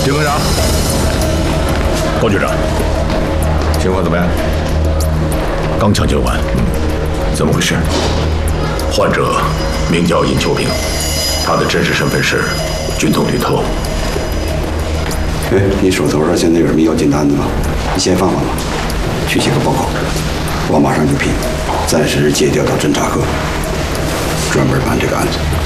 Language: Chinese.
丁科长，高局长，情况怎么样？刚抢救完。怎么回事？患者名叫尹秋平，他的真实身份是军统女偷。 哎，你手头上现在有什么要紧单子吗？你先放放吧，去写个报告，我马上就批，暂时借调到侦察科，专门办这个案子。